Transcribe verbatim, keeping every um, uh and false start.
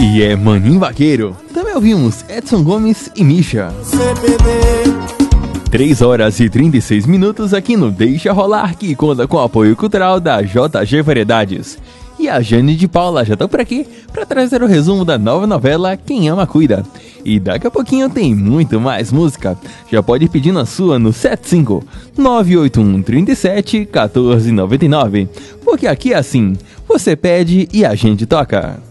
E é Maninho Vaqueiro. Também ouvimos Edson Gomes e Misha. três horas e trinta e seis minutos aqui no Deixa Rolar, que conta com o apoio cultural da J G Variedades. E a Jane de Paula já estão por aqui para trazer o resumo da nova novela Quem Ama Cuida. E daqui a pouquinho tem muito mais música. Já pode ir pedindo a sua no sete cinco nove oito um três sete um quatro nove nove. Porque aqui é assim, você pede e a gente toca.